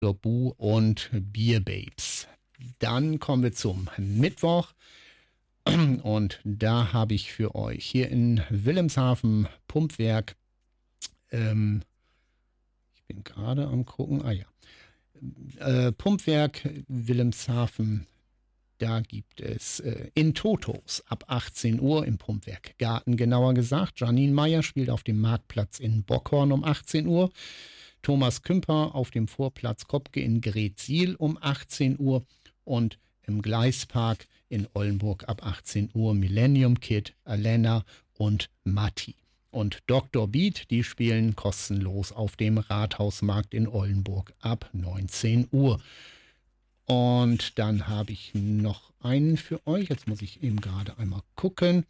Bu und Bierbabes. Dann kommen wir zum Mittwoch. Und da habe ich für euch hier in Wilhelmshaven Pumpwerk, ich bin gerade am gucken, Pumpwerk Wilhelmshaven, da gibt es In Totos ab 18 Uhr im Pumpwerk Garten, genauer gesagt. Janine Meyer spielt auf dem Marktplatz in Bockhorn um 18 Uhr. Thomas Kümper auf dem Vorplatz Kopke in Gretsiel um 18 Uhr und im Gleispark in Oldenburg ab 18 Uhr Millennium Kid, Alena und Matti. Und Dr. Beat, die spielen kostenlos auf dem Rathausmarkt in Oldenburg ab 19 Uhr. Und dann habe ich noch einen für euch. Jetzt muss ich eben gerade einmal gucken.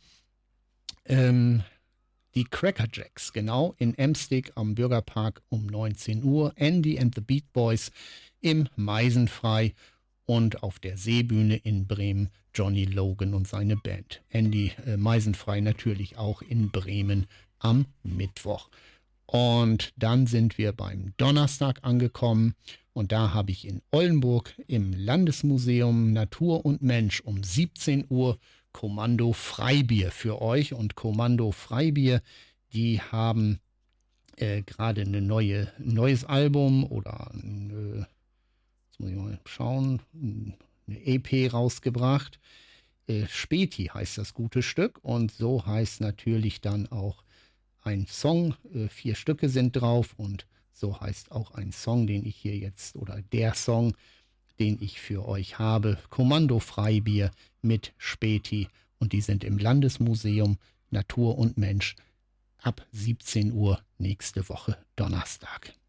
Die Cracker Jacks, genau, in Emstig am Bürgerpark um 19 Uhr. Andy and the Beat Boys im Meisenfrei. Und auf der Seebühne in Bremen Johnny Logan und seine Band. Andy Meisenfrei natürlich auch in Bremen am Mittwoch. Und dann sind wir beim Donnerstag angekommen. Und da habe ich in Oldenburg im Landesmuseum Natur und Mensch um 17 Uhr Kommando Freibier für euch. Und Kommando Freibier, die haben gerade ein neues Album oder jetzt muss ich mal schauen, eine EP rausgebracht. Späti heißt das gute Stück und so heißt natürlich dann auch ein Song. 4 Stücke sind drauf und so heißt auch ein Song, den ich hier jetzt, oder der Song, den ich für euch habe. Kommando Freibier mit Späti und die sind im Landesmuseum Natur und Mensch ab 17 Uhr nächste Woche Donnerstag.